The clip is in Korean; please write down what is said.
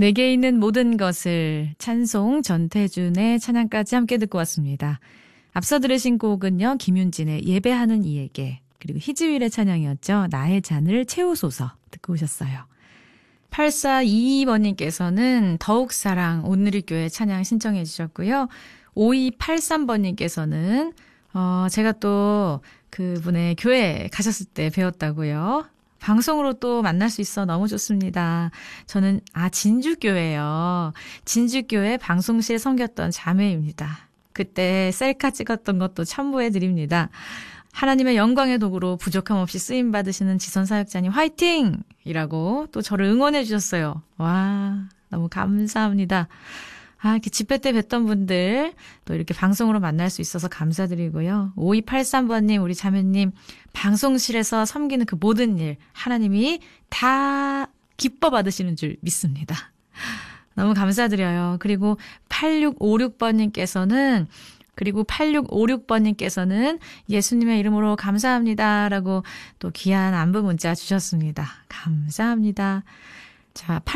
내게 있는 모든 것을 찬송 전태준의 찬양까지 함께 듣고 왔습니다. 앞서 들으신 곡은요. 김윤진의 예배하는 이에게 그리고 희지윌의 찬양이었죠. 나의 잔을 채우소서 듣고 오셨어요. 8422번님께서는 더욱 사랑 온누리교회 찬양 신청해 주셨고요. 5283번님께서는 제가 또 그분의 교회 가셨을 때 배웠다고요. 방송으로 또 만날 수 있어 너무 좋습니다. 저는 진주교회요. 진주교회 방송실에 섬겼던 자매입니다. 그때 셀카 찍었던 것도 첨부해 드립니다. 하나님의 영광의 도구로 부족함 없이 쓰임 받으시는 지선 사역자님 화이팅! 이라고 또 저를 응원해 주셨어요. 와, 너무 감사합니다. 이렇게 집회 때 뵀던 분들 또 이렇게 방송으로 만날 수 있어서 감사드리고요. 5283번님, 우리 자매님, 방송실에서 섬기는 그 모든 일 하나님이 다 기뻐 받으시는 줄 믿습니다. 너무 감사드려요. 그리고 8656번님께서는 예수님의 이름으로 감사합니다라고 또 귀한 안부 문자 주셨습니다. 감사합니다. 자,